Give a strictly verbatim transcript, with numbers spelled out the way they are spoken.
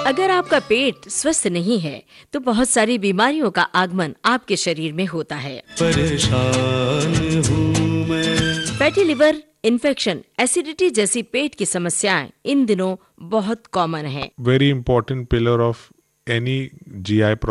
अगर आपका पेट स्वस्थ नहीं है तो बहुत सारी बीमारियों का आगमन आपके शरीर में होता है। परेशान हूँ मैं। फैटी लिवर, इन्फेक्शन, एसिडिटी जैसी पेट की समस्याएं इन दिनों बहुत कॉमन है। Very important pillar of any G I problem.